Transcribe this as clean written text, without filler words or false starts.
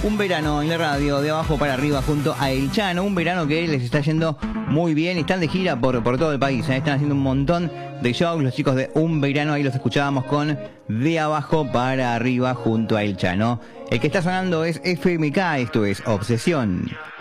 Un verano en la radio, de abajo para arriba, junto a El Chano. Un verano que les está yendo muy bien. Están de gira por todo el país. Están haciendo un montón de shows. Los chicos de Un Verano, ahí los escuchábamos con De abajo para arriba, junto a El Chano. El que está sonando es FMK, esto es Obsesión.